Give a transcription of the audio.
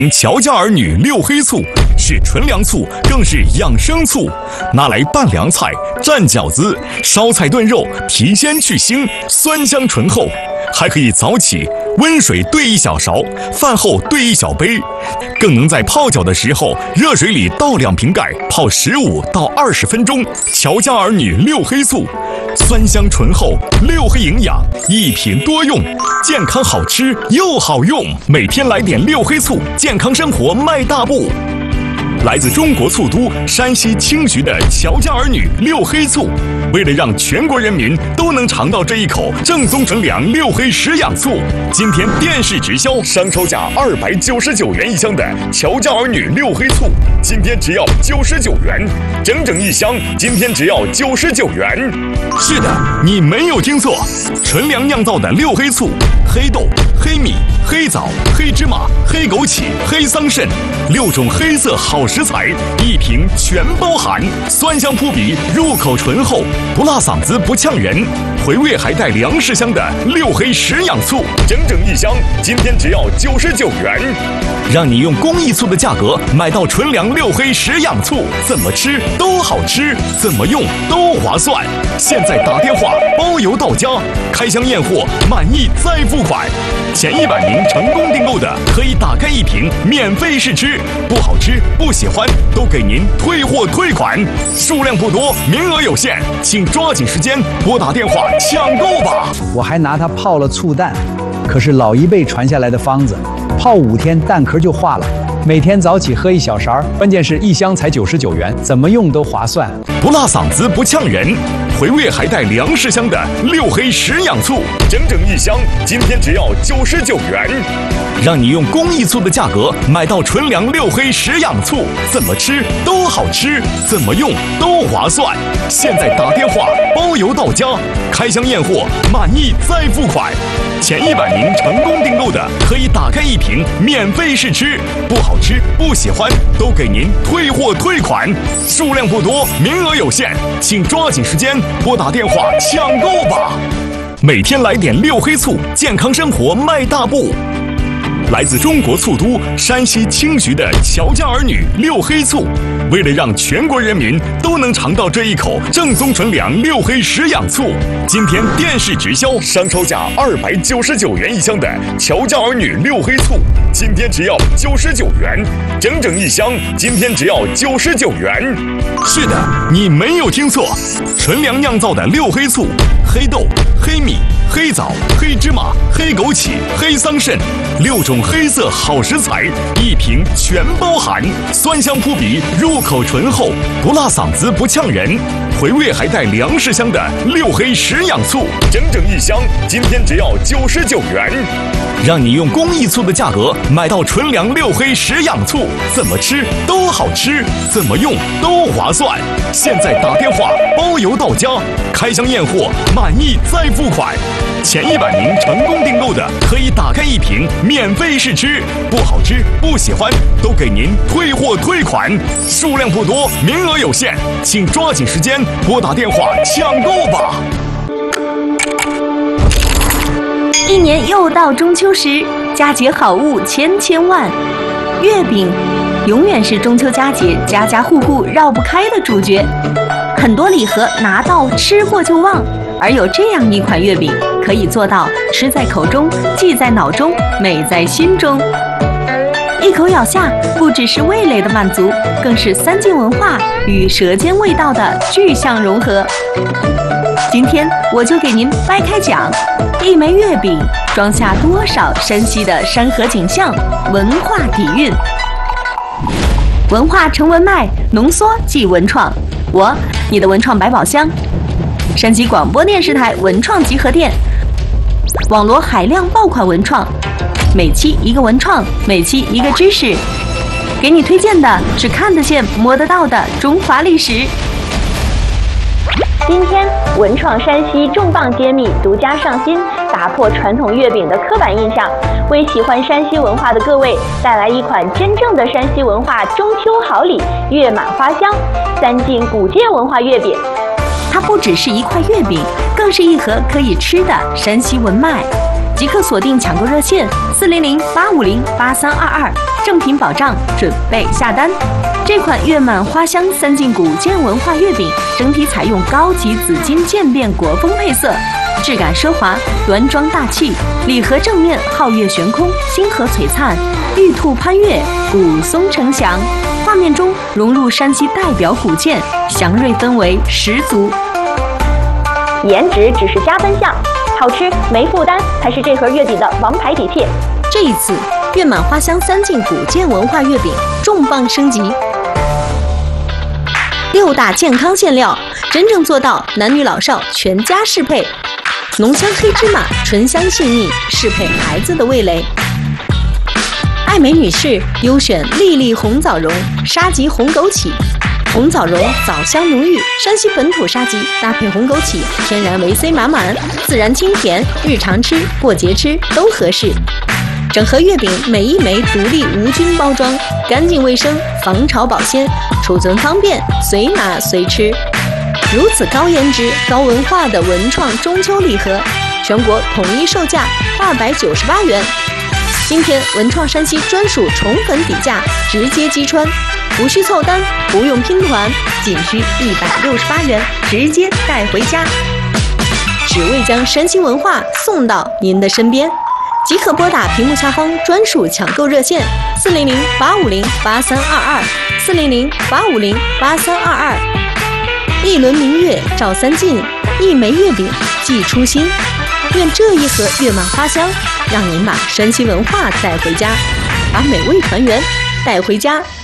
乔家儿女六黑醋是纯粮醋，更是养生醋，拿来拌凉菜、蘸饺子、烧菜炖肉，提鲜去腥，酸香醇厚。还可以早起温水兑1小勺，饭后兑1小杯，更能在泡脚的时候热水里倒2瓶盖，泡15到20分钟。乔家儿女六黑醋，酸香醇厚，六黑营养，一品多用，健康好吃又好用。每天来点六黑醋，健康生活迈大步。来自中国醋都山西青徐的乔家儿女六黑醋，为了让全国人民都能尝到这一口正宗纯粮六黑食养醋，今天电视直销，商超价299元一箱的乔家儿女六黑醋，今天只要99元，整整一箱，今天只要99元。是的，你没有听错，纯粮酿造的六黑醋，黑豆、黑米、黑枣、黑芝麻、黑枸杞、黑桑葚，6种黑色好食材，一瓶全包含，酸香扑鼻，入口醇厚，不辣嗓子不呛人，回味还带粮食香的六黑食养醋，整整一箱，今天只要99元，让你用公益醋的价格买到纯粮六黑食养醋，怎么吃都好吃，怎么用都划算。现在打电话包邮到家，开箱验货，满意再付款。前100名成功订购的，可以打开一瓶免费试吃，不好吃不喜欢都给您退货退款，数量不多，名额有限，请抓紧时间拨打电话抢购吧。 我还拿它泡了醋蛋，可是老一辈传下来的方子，泡5天蛋壳就化了。每天早起喝1小勺，关键是一箱才99元，怎么用都划算。 不辣嗓子不呛人，回味还带粮食香的六黑食养醋，整整一箱，今天只要99元，让你用公益醋的价格买到纯粮六黑食养醋，怎么吃都好吃，怎么用都划算。现在打电话包邮到家，开箱验货，满意再付款。前100名成功订购的，可以打开一瓶免费试吃，不好吃不喜欢都给您退货退款，数量不多，名额有限，请抓紧时间拨打电话抢购吧。每天来点六黑醋，健康生活迈大步。来自中国醋都山西青徐的乔家儿女六黑醋，为了让全国人民都能尝到这一口正宗纯粮六黑食养醋，今天电视直销，商超价299元一箱的乔家儿女六黑醋，今天只要99元，整整一箱，今天只要99元。是的，你没有听错，纯粮酿造的六黑醋，黑豆、黑米、黑枣、黑芝麻、黑枸杞、黑桑葚，6种黑色好食材，一瓶全包含，酸香扑鼻，入口醇厚，不辣嗓子不呛人，回味还带粮食香的六黑食养醋，整整一箱，今天只要99元，让你用公益醋的价格买到纯粮六黑食养醋，怎么吃都好吃，怎么用都划算。现在打电话包邮到家，开箱验货，满意再付款。前100名成功订购的，可以打开一瓶免费试吃，不好吃不喜欢都给您退货退款，数量不多，名额有限，请抓紧时间拨打电话抢购吧。 一年又到中秋时，佳节好物千千万，月饼永远是中秋佳节家家户户绕不开的主角，很多礼盒拿到吃过就忘，而有这样一款月饼，可以做到吃在口中，记在脑中，美在心中。一口咬下，不只是味蕾的满足，更是3晋文化与舌尖味道的具象融合。今天我就给您掰开讲，一枚月饼装下多少山西的山河景象、文化底蕴。文化成文脉，浓缩即文创。你的文创百宝箱，山西广播电视台文创集合店，网罗海量爆款文创，每期一个文创，每期一个知识，给你推荐的是看得见摸得到的中华历史。 今天文创山西重磅揭秘，独家上新，打破传统月饼的刻板印象，为喜欢山西文化的各位带来一款真正的山西文化中秋好礼——月满花香3晋古界文化月饼。 它不只是一块月饼，更是一盒可以吃的山西文脉。 即刻锁定抢购热线400-850-8322，正品保障，准备下单。这款月满花香三进古建文化月饼，整体采用高级紫金渐变国风配色，质感奢华，端庄大气。礼盒正面皓月悬空，星河璀璨，玉兔攀月，古松呈祥。画面中融入山西代表古建，祥瑞氛围十足。 颜值只是加分项，好吃没负担才是这盒月饼的王牌底气。 这一次，月满花香三进古建文化月饼重磅升级，6大健康馅料，真正做到男女老少全家适配。浓香黑芝麻，醇香细腻，适配孩子的味蕾。爱美女士优选粒粒红枣蓉、沙棘红枸杞。红枣蓉枣香浓郁，山西本土沙棘搭配红枸杞，天然维 C 满满，自然清甜，日常吃、过节吃都合适。整盒月饼每一枚独立无菌包装，干净卫生，防潮保鲜，储存方便，随拿随吃。如此高颜值、高文化的文创中秋礼盒，全国统一售价298元。今天文创山西专属宠粉底价，直接击穿，无需凑单，不用拼团，仅需168元，直接带回家，只为将山西文化送到您的身边。即可拨打屏幕下方专属抢购热线400-850-8322，400-850-8322。一轮明月照三晋，一枚月饼寄初心。愿这一盒月满花香，让您把山西文化带回家，把美味团圆带回家。